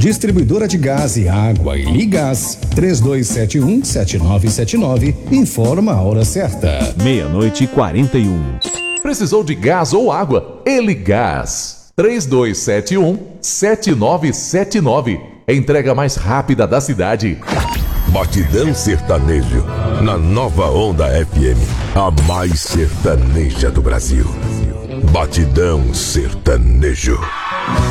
Distribuidora de gás e água e Ligás. 3271-7979. Informa a hora certa. 00:41. Precisou de gás ou água? Eligás. 3271-7979. Entrega mais rápida da cidade. Batidão Sertanejo. Na Nova Onda FM. A mais sertaneja do Brasil. Batidão Sertanejo.